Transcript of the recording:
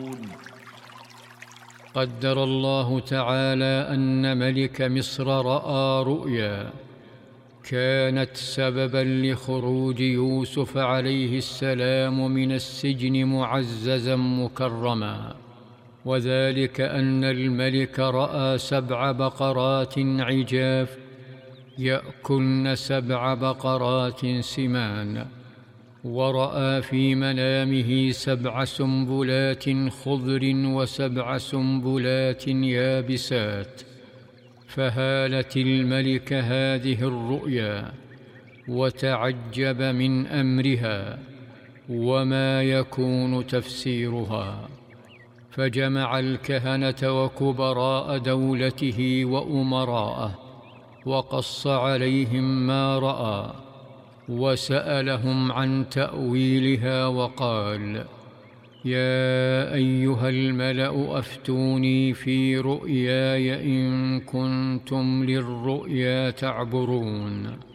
قدر الله تعالى أن ملك مصر رأى رؤيا كانت سببا لخروج يوسف عليه السلام من السجن معززا مكرما، وذلك أن الملك رأى 7 بقرات عجاف يأكلن 7 بقرات سمان، ورأى في منامه 7 سنبلات خضر و7 سنبلات يابسات، فهالت الملك هذه الرؤيا وتعجب من أمرها وما يكون تفسيرها، فجمع الكهنة وكبراء دولته وأمراءه وقص عليهم ما رأى وسألهم عن تأويلها وقال: يا أيها الملأ أفتوني في رؤياي إن كنتم للرؤيا تعبرون.